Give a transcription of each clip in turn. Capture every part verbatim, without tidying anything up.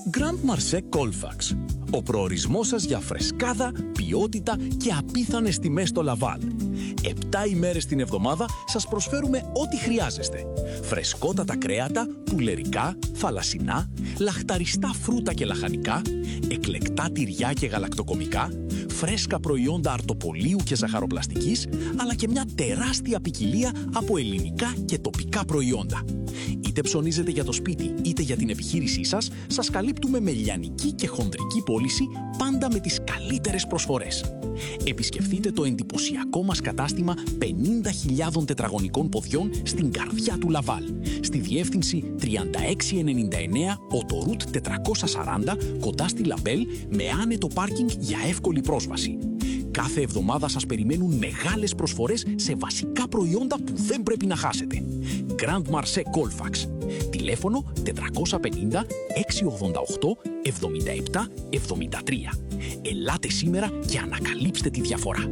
Grand Marché Colfax. Ο προορισμός σας για φρεσκάδα, ποιότητα και απίθανες τιμές στο Λαβάλ. Επτά ημέρες την εβδομάδα σας προσφέρουμε ό,τι χρειάζεστε. Φρεσκότατα κρέατα, πουλερικά, θαλασσινά, λαχταριστά φρούτα και λαχανικά, εκλεκτά τυριά και γαλακτοκομικά, φρέσκα προϊόντα αρτοπολίου και ζαχαροπλαστικής, αλλά και μια τεράστια ποικιλία από ελληνικά και τοπικά προϊόντα. Είτε ψωνίζετε για το σπίτι είτε για την επιχείρησή σας, σας καλύπτουμε με λιανική και χοντρική πώληση, πάντα με τις καλύτερες προσφορές. Επισκεφτείτε το εντυπωσιακό μας κατάστημα πενήντα χιλιάδων τετραγωνικών ποδιών στην καρδιά του Λαβάλ, στη διεύθυνση τριάντα έξι ενενήντα εννέα Οτορουτ τετρακόσια σαράντα, κοντά στη Λαμπέλ, με άνετο πάρκινγκ για εύκολη πρόσβαση. Κάθε εβδομάδα σας περιμένουν μεγάλες προσφορές σε βασικά προϊόντα που δεν πρέπει να χάσετε. Grand Marché Colfax. Τηλέφωνο τετρακόσια πενήντα εξακόσια ογδόντα οκτώ εβδομήντα επτά εβδομήντα τρία. Ελάτε σήμερα και ανακαλύψτε τη διαφορά.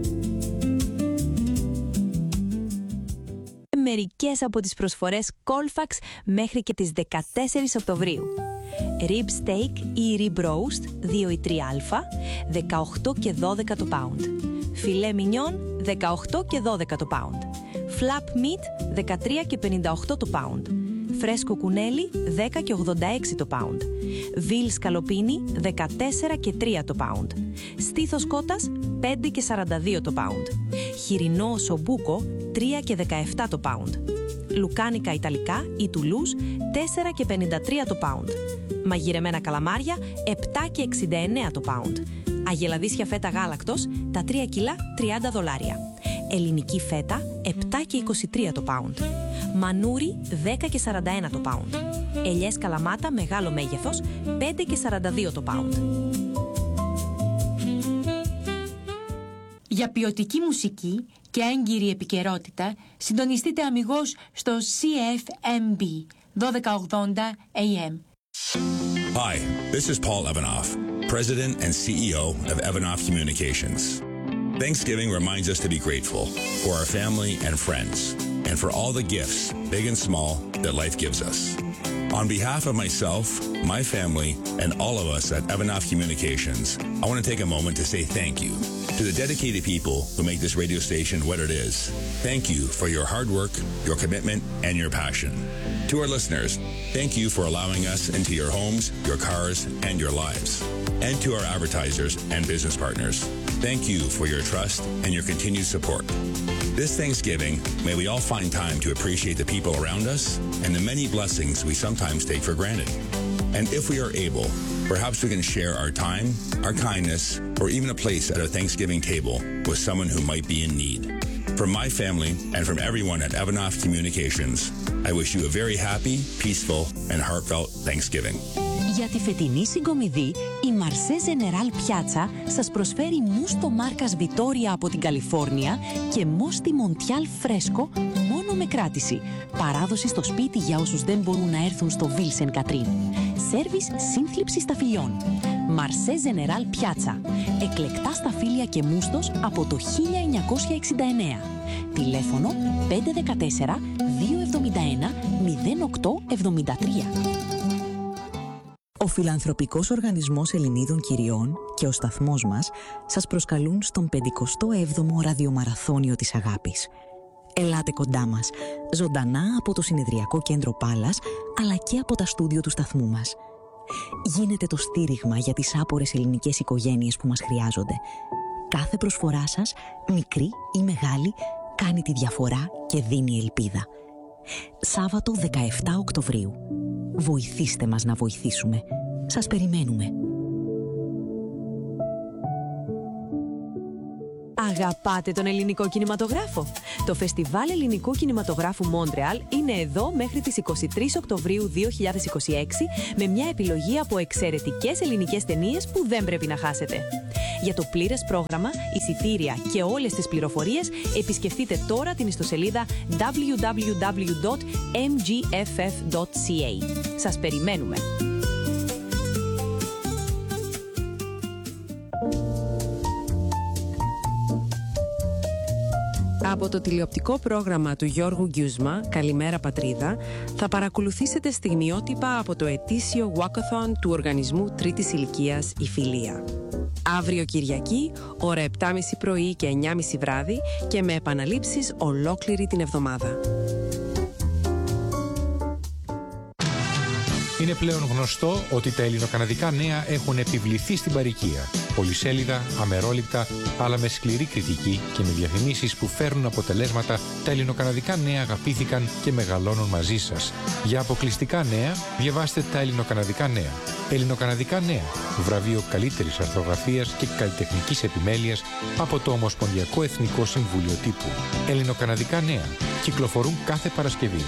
Μερικές από τις προσφορές Colfax μέχρι και τις δεκατέσσερις Οκτωβρίου. Rib steak ή rib roast δύο ή τρία α, δεκαοκτώ και δώδεκα το pound. Φιλέ μινιόν, δεκαοκτώ και δώδεκα το pound. Flap meat, δεκατρία και πενήντα οκτώ το pound. Φρέσκο κουνέλι, δέκα και ογδόντα έξι το pound. Βιλ σκαλοπίνι, δεκατέσσερα και τρία το pound. Στήθος κότας, πέντε και σαράντα δύο το pound. Χοιρινό σομπούκο, τρία και δεκαεπτά το pound. Λουκάνικα ιταλικά ή τουλούς, τέσσερα και πενήντα τρία το pound. Μαγειρεμένα καλαμάρια, επτά και εξήντα εννέα το pound. Αγελαδίσια φέτα γάλακτος, τα τρία κιλά, τριάντα δολάρια. Ελληνική φέτα, επτά και είκοσι τρία το pound. Μανούρι, δέκα και σαράντα ένα το pound. Ελιές καλαμάτα, μεγάλο μέγεθος, πέντε και σαράντα δύο το pound. Για ποιοτική μουσική και έγκυρη επικαιρότητα, συντονιστείτε αμιγώς στο σι εφ εμ μπι δώδεκα ογδόντα έι εμ. Hi, this is Paul Evanoff, President and σι ι ο of Evanoff Communications. Thanksgiving reminds us to be grateful for our family and friends, and for all the gifts, big and small, that life gives us. On behalf of myself, my family, and all of us at Evanoff Communications, I want to take a moment to say thank you to the dedicated people who make this radio station what it is. Thank you for your hard work, your commitment, and your passion. To our listeners, thank you for allowing us into your homes, your cars, and your lives. And to our advertisers and business partners, thank you for your trust and your continued support. This Thanksgiving, may we all find time to appreciate the people around us and the many blessings we sometimes take for granted. And if we are able, perhaps we can share our time, our kindness, or even a place at our Thanksgiving table with someone who might be in need. From my family and from everyone at Evanoff Communications, I wish you a very happy, peaceful, and heartfelt Thanksgiving. Για τη φετινή συγκομιδή, η Marché General Piazza σας προσφέρει μουστο μάρκας Vittoria από την Καλιφόρνια και μόστι Montreal φρέσκο μόνο με κράτηση. Παράδοση στο σπίτι για όσους δεν μπορούν να έρθουν στο Ville Sainte-Catherine. Σέρβις σύνθλιψης σταφυλιών. Marché General Piazza. Εκλεκτά σταφύλια και μούστος από το χίλια εννιακόσια εξήντα εννέα. Τηλέφωνο πέντε ένα τέσσερα δύο εβδομήντα ένα μηδέν οκτώ εβδομήντα τρία. Ο Φιλανθρωπικός Οργανισμός Ελληνίδων Κυριών και ο σταθμός μας σας προσκαλούν στον πενηκοστό έβδομο ραδιομαραθώνιο της αγάπης. Ελάτε κοντά μας, ζωντανά από το Συνεδριακό Κέντρο Πάλας, αλλά και από τα στούντιο του σταθμού μας. Γίνετε το στήριγμα για τις άπορες ελληνικές οικογένειες που μας χρειάζονται. Κάθε προσφορά σας, μικρή ή μεγάλη, κάνει τη διαφορά και δίνει ελπίδα. Σάββατο δεκαεφτά Οκτωβρίου. Βοηθήστε μας να βοηθήσουμε. Σας περιμένουμε. Αγαπάτε τον ελληνικό κινηματογράφο? Το Φεστιβάλ Ελληνικού Κινηματογράφου Μόντρεαλ είναι εδώ μέχρι τις εικοστή τρίτη Οκτωβρίου δύο χιλιάδες είκοσι έξι με μια επιλογή από εξαιρετικές ελληνικές ταινίες που δεν πρέπει να χάσετε. Για το πλήρες πρόγραμμα, εισιτήρια και όλες τις πληροφορίες επισκεφτείτε τώρα την ιστοσελίδα ντάμπλιου ντάμπλιου ντάμπλιου τελεία εμ τζι εφ εφ τελεία σι έι. Σας περιμένουμε! Από το τηλεοπτικό πρόγραμμα του Γιώργου Γκιούσμα, «Καλημέρα Πατρίδα», θα παρακολουθήσετε στιγμιότυπα από το ετήσιο Walkathon του οργανισμού τρίτης ηλικίας «Η Φιλία». Αύριο Κυριακή, ώρα επτά και μισή πρωί και εννιά και μισή βράδυ και με επαναλήψεις ολόκληρη την εβδομάδα. Είναι πλέον γνωστό ότι τα ελληνοκαναδικά νέα έχουν επιβληθεί στην παροικία. Πολυσέλιδα, αμερόληπτα, αλλά με σκληρή κριτική και με διαφημίσεις που φέρνουν αποτελέσματα, τα ελληνοκαναδικά νέα αγαπήθηκαν και μεγαλώνουν μαζί σας. Για αποκλειστικά νέα, διαβάστε τα ελληνοκαναδικά νέα. Ελληνοκαναδικά νέα, βραβείο καλύτερης αρθρογραφίας και καλλιτεχνικής επιμέλειας από το Ομοσπονδιακό Εθνικό Συμβούλιο Τύπου. Ελληνοκαναδικά νέα, κυκλοφορούν κάθε Παρασκευή.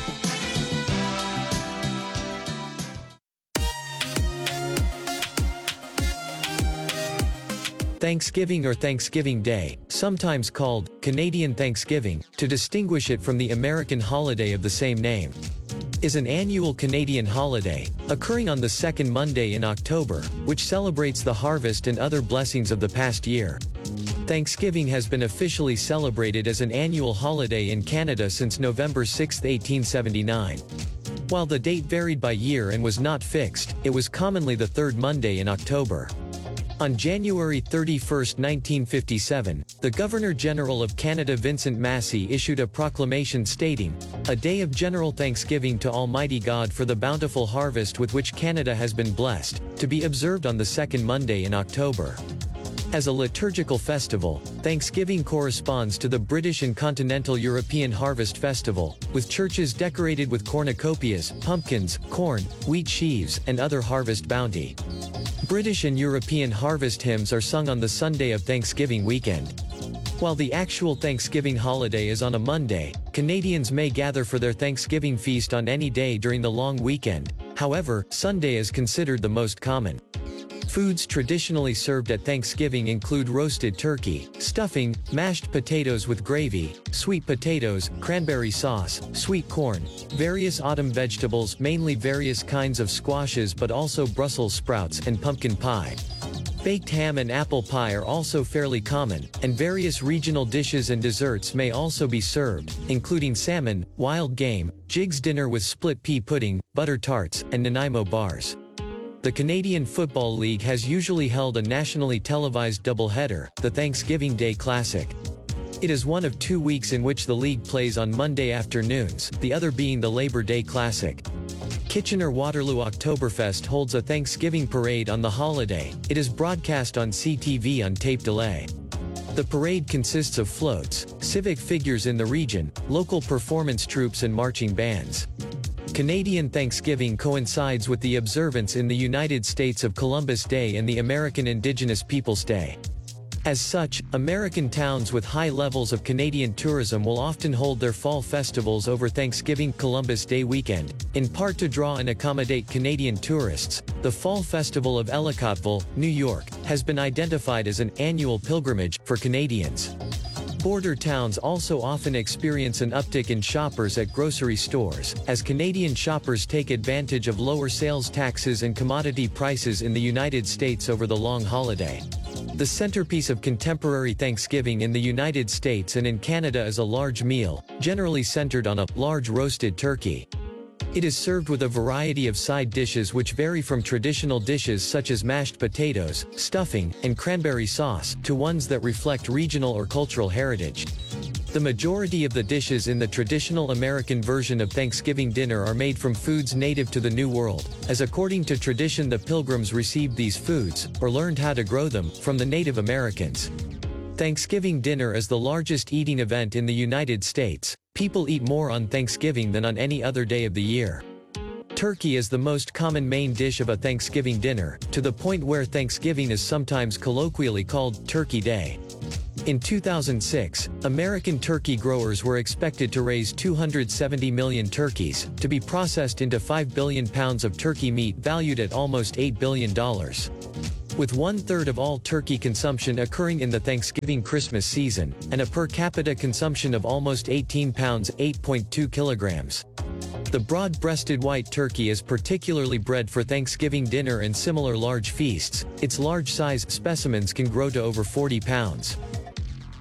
Thanksgiving or Thanksgiving Day, sometimes called Canadian Thanksgiving, to distinguish it from the American holiday of the same name, is an annual Canadian holiday, occurring on the second Monday in October, which celebrates the harvest and other blessings of the past year. Thanksgiving has been officially celebrated as an annual holiday in Canada since November sixth, eighteen seventy-nine. While the date varied by year and was not fixed, it was commonly the third Monday in October. On January thirty-first, nineteen fifty-seven, the Governor-General of Canada Vincent Massey issued a proclamation stating, "A day of general thanksgiving to Almighty God for the bountiful harvest with which Canada has been blessed, to be observed on the second Monday in October." As a liturgical festival, Thanksgiving corresponds to the British and continental European Harvest Festival, with churches decorated with cornucopias, pumpkins, corn, wheat sheaves, and other harvest bounty. British and European harvest hymns are sung on the Sunday of Thanksgiving weekend. While the actual Thanksgiving holiday is on a Monday, Canadians may gather for their Thanksgiving feast on any day during the long weekend. However, Sunday is considered the most common. Foods traditionally served at Thanksgiving include roasted turkey, stuffing, mashed potatoes with gravy, sweet potatoes, cranberry sauce, sweet corn, various autumn vegetables, mainly various kinds of squashes but also Brussels sprouts, and pumpkin pie. Baked ham and apple pie are also fairly common, and various regional dishes and desserts may also be served, including salmon, wild game, Jig's dinner with split pea pudding, butter tarts, and Nanaimo bars. The Canadian Football League has usually held a nationally televised doubleheader, the Thanksgiving Day Classic. It is one of two weeks in which the league plays on Monday afternoons, the other being the Labor Day Classic. Kitchener-Waterloo Oktoberfest holds a Thanksgiving parade on the holiday. It is broadcast on C T V on tape delay. The parade consists of floats, civic figures in the region, local performance troops and marching bands. Canadian Thanksgiving coincides with the observance in the United States of Columbus Day and the American Indigenous Peoples Day. As such, American towns with high levels of Canadian tourism will often hold their fall festivals over Thanksgiving Columbus Day weekend, in part to draw and accommodate Canadian tourists. The Fall Festival of Ellicottville, New York, has been identified as an annual pilgrimage for Canadians. Border towns also often experience an uptick in shoppers at grocery stores, as Canadian shoppers take advantage of lower sales taxes and commodity prices in the United States over the long holiday. The centerpiece of contemporary Thanksgiving in the United States and in Canada is a large meal, generally centered on a large roasted turkey. It is served with a variety of side dishes which vary from traditional dishes such as mashed potatoes, stuffing, and cranberry sauce, to ones that reflect regional or cultural heritage. The majority of the dishes in the traditional American version of Thanksgiving dinner are made from foods native to the New World, as according to tradition the Pilgrims received these foods, or learned how to grow them, from the Native Americans. Thanksgiving dinner is the largest eating event in the United States. People eat more on Thanksgiving than on any other day of the year. Turkey is the most common main dish of a Thanksgiving dinner, to the point where Thanksgiving is sometimes colloquially called Turkey Day. In two thousand six, American turkey growers were expected to raise two hundred seventy million turkeys, to be processed into five billion pounds of turkey meat valued at almost eight billion dollars. With one-third of all turkey consumption occurring in the Thanksgiving Christmas season, and a per capita consumption of almost eighteen pounds (eight point two kilograms). The broad-breasted white turkey is particularly bred for Thanksgiving dinner and similar large feasts. Its large-size specimens can grow to over forty pounds.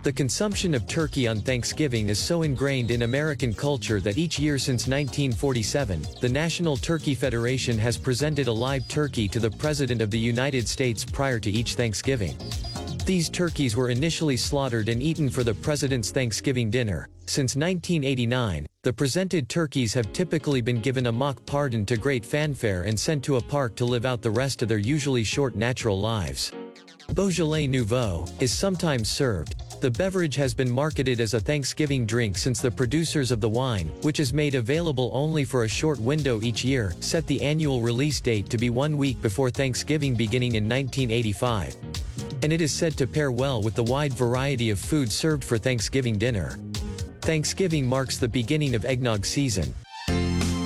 The consumption of turkey on Thanksgiving is so ingrained in American culture that each year since nineteen forty-seven, the National Turkey Federation has presented a live turkey to the President of the United States prior to each Thanksgiving. These turkeys were initially slaughtered and eaten for the President's Thanksgiving dinner. Since nineteen eighty-nine, the presented turkeys have typically been given a mock pardon to great fanfare and sent to a park to live out the rest of their usually short natural lives. Beaujolais Nouveau is sometimes served. The beverage has been marketed as a Thanksgiving drink since the producers of the wine, which is made available only for a short window each year, set the annual release date to be one week before Thanksgiving beginning in nineteen eighty-five. And it is said to pair well with the wide variety of food served for Thanksgiving dinner. Thanksgiving marks the beginning of eggnog season,